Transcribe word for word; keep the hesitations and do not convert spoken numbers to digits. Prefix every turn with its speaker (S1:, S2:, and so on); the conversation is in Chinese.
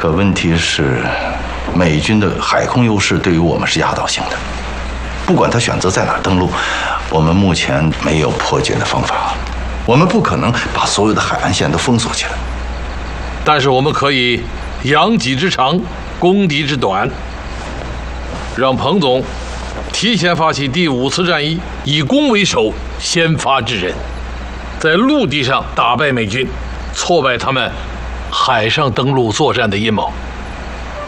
S1: 可问题是，美军的海空优势对于我们是压倒性的。不管他选择在哪儿登陆，我们目前没有破解的方法。我们不可能把所有的海岸线都封锁起来。
S2: 但是我们可以扬己之长，攻敌之短，让彭总提前发起第五次战役，以攻为守，先发制人，在陆地上打败美军，挫败他们海上登陆作战的阴谋。